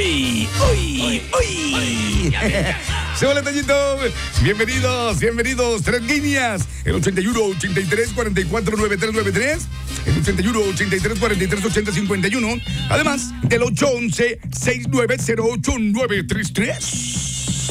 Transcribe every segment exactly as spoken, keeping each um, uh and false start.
¡Uy! ¡Uy! ¡Uy! Se hola, Toñito. Bienvenidos, bienvenidos. Tres líneas. El ochenta y uno, ochenta y tres, cuarenta y cuatro, noventa y tres noventa y tres. El ochenta y uno, ochenta y tres, cuarenta y tres, ochenta, cincuenta y uno. Además, del ocho once, sesenta y nueve cero ocho nueve tres tres.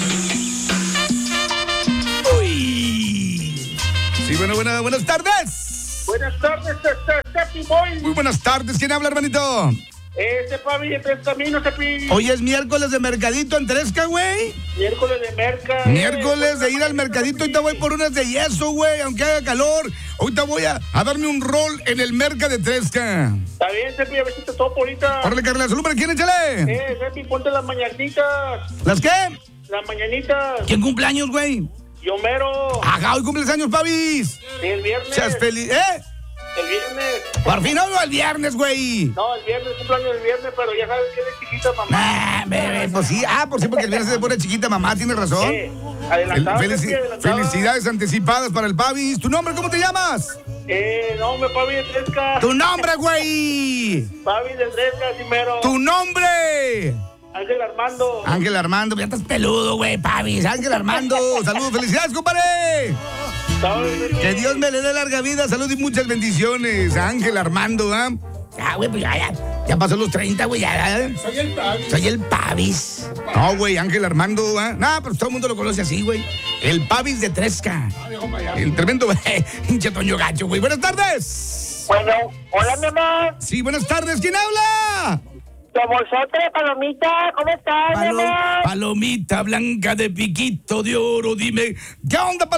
¡Uy! Sí, bueno, buena, buenas tardes. Buenas tardes, Cepi Boy. Muy buenas tardes. ¿Quién habla, hermanito? Ese Pavi de Tres Caminos, Cepi. Hoy es miércoles de mercadito en Tresca, güey. Miércoles de merca. Miércoles eh, de ir al mercadito. Ahorita voy por unas de yeso, güey, aunque haga calor. Ahorita voy a, a darme un rol en el merca de Tresca. Está bien, Cepi, a ver si te topo ahorita. Órale, Carla, salud, ¿para quién, échale? Eh, Cepi, ponte las mañanitas. ¿Las qué? Las mañanitas. ¿Quién cumpleaños, güey? Yo mero. Ajá, hoy cumples años, Pavis. Sí, el viernes. Seas feliz, ¿eh? El viernes. Por fin no, el viernes, güey. No, el viernes, cumpleaños el viernes, pero ya sabes que eres chiquita, mamá. Ah, bebé, pues sí. Ah, por sí, porque el viernes se pone chiquita, mamá, tienes razón. Eh, adelantado, El- felici- Cepi, adelantado. felicidades anticipadas para el Pavis. ¿Tu nombre, cómo te llamas? Eh, no, me Pavi de Tresca. ¡Tu nombre, güey! Pavi de Tresca, sí, mero. ¡Tu nombre! Ángel Armando. Ángel Armando, ya estás peludo, güey, Pavis. Ángel Armando, saludos, felicidades, compadre. ¿Sabes, Cepi? Que Dios me le dé larga vida, salud y muchas bendiciones. Ángel Armando, ¿ah? Ah, güey, pues ya, ya, ya pasó los treinta, güey, ya, ya. Soy el Pavi. Soy el Pavis. No, güey, Ángel Armando, ¿ah? No, pero todo el mundo lo conoce así, güey. El Pavis de Tresca. El tremendo, güey, hinche Toño Gacho, güey. Buenas tardes. Bueno, hola, mi amor. Sí, buenas tardes. ¿Quién habla? Tu bolsote, Palomita, ¿cómo estás, mi Palo- amor? palomita blanca de piquito de oro, dime. ¿Qué onda,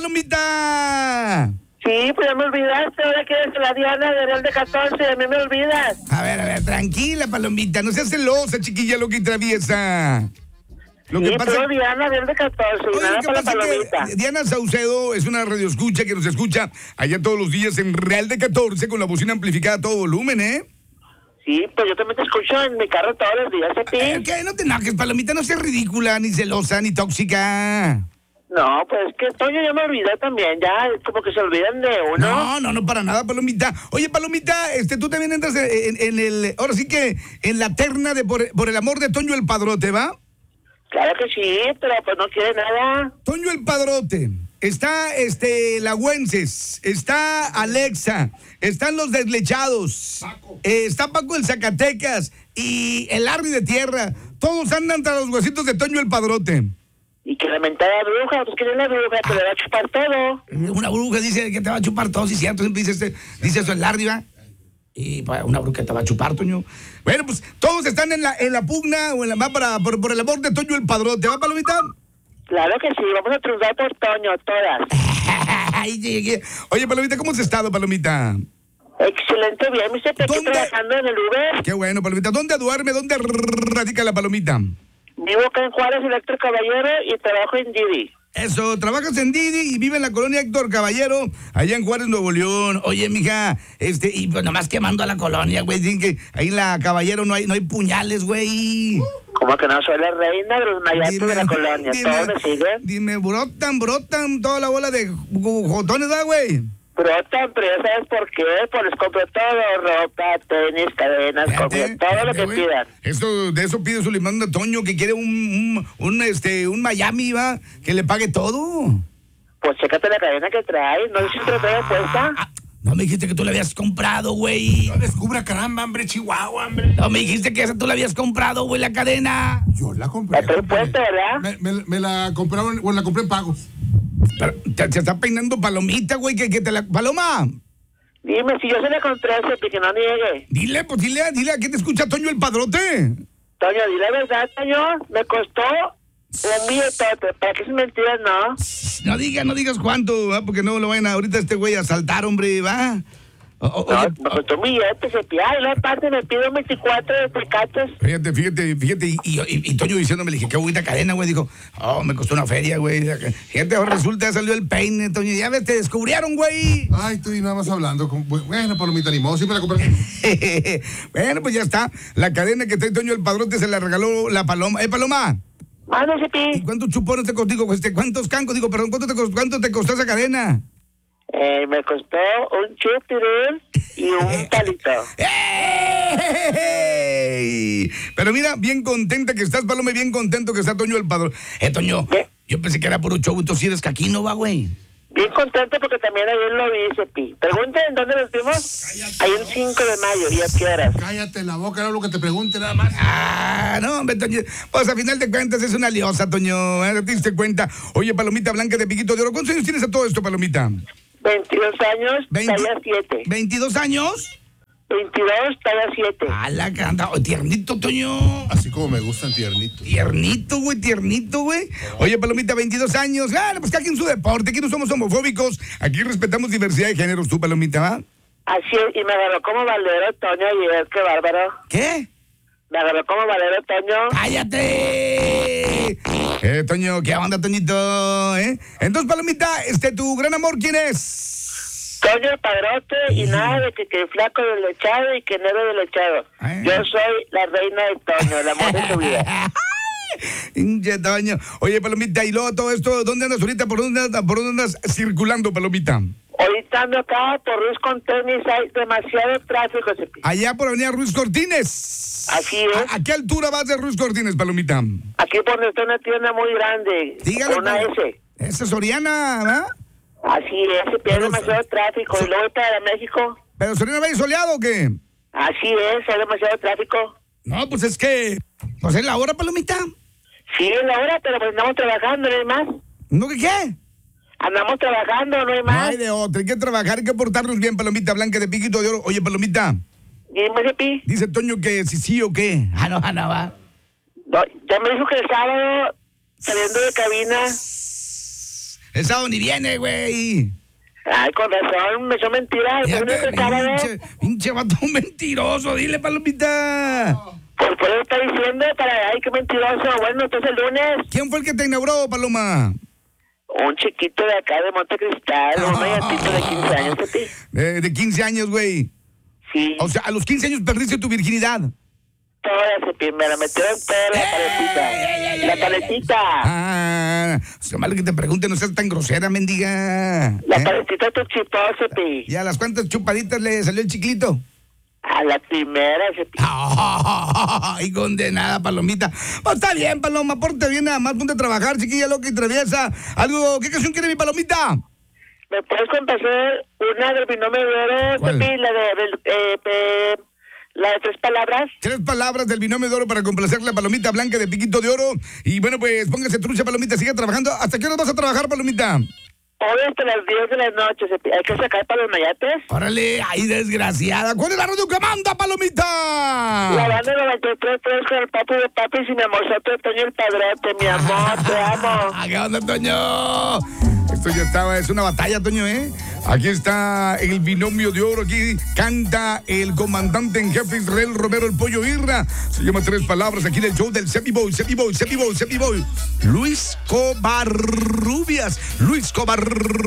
Palomita? Sí, pues ya me olvidaste, ahora que eres la Diana de Real de catorce, a mí me olvidas. A ver, a ver, tranquila, Palomita. No seas celosa, chiquilla, lo que traviesa. Lo Sí, pero Diana Real de catorce, y Oye, nada lo que para la pasa es Palomita. que Diana Saucedo es una radioescucha que nos escucha allá todos los días en Real de catorce con la bocina amplificada a todo volumen, ¿eh? Sí, pues yo también te escucho en mi carro todos los días, Eh, ¿sí? ¿Qué? No te enojes, Palomita, no seas ridícula, ni celosa, ni tóxica. No, pues es que Toño ya me olvidé también, ya como que se olvidan de uno. No, no, no, para nada, Palomita. Oye, Palomita, este, tú también entras en, en el, ahora sí que en la terna de por, por el amor de Toño el Padrote, ¿va? Claro que sí, pero pues no quiere nada. Toño el Padrote, está este Lagüenses, está Alexa, están los Deslechados, eh, está Paco el Zacatecas y el Arri de Tierra. Todos andan tras los huesitos de Toño el Padrote. Y que la mentada bruja, pues quiere la bruja, que le va a chupar todo. Una bruja dice que te va a chupar todo, si es cierto, siempre dice, este, dice eso el Arri, ¿va? Y pues, una bruja te va a chupar, Toño. Bueno, pues todos están en la, en la pugna o en la va para por, por el amor de Toño el Padrote, ¿va, Palomita? Claro que sí, vamos a triunfar por Toño, todas. Ay, llegué. Oye, Palomita, ¿cómo has estado, Palomita? Excelente, bien, me estoy aquí ¿Dónde? trabajando en el Uber. Qué bueno, Palomita. ¿Dónde duerme? ¿Dónde radica la Palomita? Vivo acá en Juárez, Electro Caballero, y trabajo en Didi. Eso, trabajas en Didi y vive en la colonia Héctor Caballero, allá en Juárez, Nuevo León. Oye, mija, este, y pues nomás quemando a la colonia, güey. Dicen que ahí en la Caballero no hay, no hay puñales, güey. Como que no soy la reina de los mayates Dime, de la colonia, dime, ¿todos me siguen? Dime, brotan, brotan toda la bola de jotones, ¿verdad, güey? Brotan, pero ya sabes por qué, pues les compro todo, ropa, tenis, cadenas, Fíjate, comida, todo lo fíjate, que güey. pidan. Eso, de eso pide Sulimán de Toño, que quiere un, un, un, este, un Miami, va, que le pague todo. Pues chécate la cadena que trae, no sé si te la trae puesta. Ah, no me dijiste que tú la habías comprado, güey. No descubra, caramba, hombre, Chihuahua, hombre. No me dijiste que esa tú la habías comprado, güey, la cadena. Yo la compré. La trae compadre. puesta, ¿verdad? Me, me- me la compraron, bueno, la compré en pagos. Pero te, se está peinando Palomita, güey, que, que te la... Paloma, Dime, si yo se la compré a ese, que no niegue. dile, pues dile, dile a quién te escucha Toño el Padrote. Toño, di la verdad, Toño, me costó un billetote, para que es mentira, no. No digas, no digas cuánto, ¿va? Porque no lo vayan a ahorita este güey a saltar, hombre, va. O- o- No, oye, me costó un billete, se pide, y la parte me pido veinticuatro de tecates. Fíjate, fíjate, fíjate, y, y, y- y Toño diciéndome, le dije, qué bonita cadena, güey, dijo, oh, me costó una feria, güey. Fíjate, ahora resulta, ya salió el peine, Toño, ya ves, te descubrieron, güey. Ay, estoy nada más hablando. Con, bueno, Palomita, ni modo, siempre la compré. Bueno, pues ya está, la cadena que trae Toño el Padrote se la regaló la Paloma. ¿Eh, Paloma? Mano, ¿Y Cepi. cuántos chupones te costó? Digo, este, ¿cuántos cancos? Digo, perdón, ¿cuánto te costó, cuánto te costó esa cadena? Eh, me costó un chupirín y un palito. ¡Eh! güey. Pero mira, bien contenta que estás, Paloma, y bien contento que está Toño el Padrón. Eh, Toño, ¿Qué? yo pensé que era puro show, tú sí eres caquino, va, güey. Bien contento porque también ayer lo vi, Cepi. Pregunta en dónde nos vimos. Ahí el cinco de mayo, ¿y a qué horas? Cállate la boca, no lo que te pregunte nada más. Ah, no, hombre, Toño. Pues a final de cuentas es una liosa, Toño. ¿eh? ¿Te diste cuenta? Oye, Palomita Blanca de Piquito de Oro, ¿cuántos años tienes a todo esto, Palomita? veintidós años, Veinte- talla siete. ¿veintidós años? veintidós, talla siete. A la canta. Oh, tiernito, Toño. Así como me gustan tiernitos. Tiernito, güey, tiernito, güey. Oye, Palomita, veintidós años. Ah, pues cada quien su deporte. Aquí no somos homofóbicos. Aquí respetamos diversidad de géneros, tú, Palomita, ¿va? Así es, y me agarró como valero Toño ayer, qué bárbaro. ¿Qué? Me agarró como valero Toño. ¡Cállate! Eh, Toño, ¿qué onda, Toñito? ¿Eh? Entonces, Palomita, este, ¿tu gran amor quién es? Toño el padrote y nada de que, que flaco del lechado y que negro del lechado. Ay. Yo soy la reina de Toño, el amor de su vida. Hinche, Toño. Oye, Palomita, y luego todo esto, ¿dónde andas ahorita? ¿Por dónde andas, por dónde andas circulando, Palomita? Ahorita ando acá por Ruiz con tenis, hay demasiado tráfico. Cepi. Allá por Avenida Ruiz Cortines. Así es. ¿A, a qué altura vas de Ruiz Cortines, Palomita? Aquí por donde está una tienda muy grande, Dígale, por una Palo- S. Esa es Soriana, ¿verdad? Así es, se pierde Pero- demasiado tráfico. Y luego para México, ¿Pero Soriana va soleado o qué? así es, hay demasiado tráfico. No, pues es que... Pues es la hora, Palomita. Sí, es la hora, pero pues andamos trabajando, no hay más. ¿No que qué? Andamos trabajando, no hay No más. hay de otra, hay que trabajar, hay que portarnos bien, Palomita Blanca de Piquito de Oro. Oye, Palomita, Dime, Cepi. dice Toño que si sí o qué. Ah, no, ah, no, va. No, ya me dijo que el sábado, saliendo de cabina, El sábado ni viene, güey. ay, con razón, me son mentiras. Ya El te- único sábado, Pinche, pinche vato mentiroso, dile, Palomita. pues por eso está diciendo, para, ay, qué mentiroso. Bueno, entonces el lunes, ¿Quién fue el que te inauguró, Paloma? un chiquito de acá de Montecristal, un mayatito de quince años, Cepi. De, de quince años, güey. Sí, O sea, a los quince años perdiste tu virginidad. toda, Cepi, me la metieron toda la ¡Ey, ey, paletita. ey, La ey, paletita. Ah, o sea, malo que te pregunte, no seas tan grosera, mendiga. La ¿Eh? paletita tu chipó, Cepi. ¿Y a las cuantas chupaditas le salió el chiclito? A la primera, Cepi. Ay, condenada, Palomita. Pues está bien, Paloma, porte bien, nada más ponte a trabajar, chiquilla loca y traviesa. Algo, ¿qué canción quiere mi Palomita? ¿Me puedes complacer una del binomio de oro, ¿Cuál? Cepi? La de, del, eh, eh, la de tres palabras. Tres palabras del binomio de oro para complacer la Palomita Blanca de Piquito de Oro. Y bueno, pues póngase trucha, Palomita, sigue trabajando. ¿Hasta qué hora vas a trabajar, Palomita? Hoy hasta las diez de la noche, Cepi. Hay que sacar para los mayates. Órale, ay, desgraciada. ¿Cuál es la radio que manda, Palomita? La banda noventa y tres tres con el papi de papi y mi amorzote Toño el padrote, mi amor, te amo. ¿Qué onda, Toño? Esto ya estaba, es una batalla, Toño, ¿eh? Aquí está el binomio de oro, aquí canta el comandante en jefe Israel Romero, el Pollo Irra. Se llama Tres Palabras aquí del show del Cepi Boy, Cepi Boy, Cepi Boy, Cepi Boy. Luis Covarrubias, Luis Covarrubias.